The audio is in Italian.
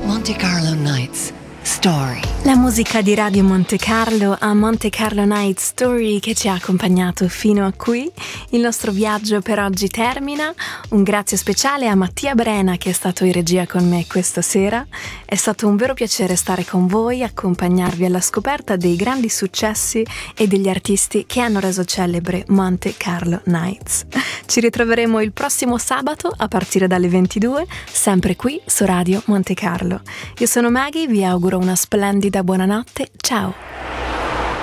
Monte Carlo Nights Story. La musica di Radio Monte Carlo a Monte Carlo Night Story che ci ha accompagnato fino a qui. Il nostro viaggio per oggi termina. Un grazie speciale a Mattia Brena che è stato in regia con me questa sera. È stato un vero piacere stare con voi, accompagnarvi alla scoperta dei grandi successi e degli artisti che hanno reso celebre Monte Carlo Nights. Ci ritroveremo il prossimo sabato a partire dalle 22, sempre qui su Radio Monte Carlo. Io sono Maggie, vi auguro una splendida buonanotte, ciao!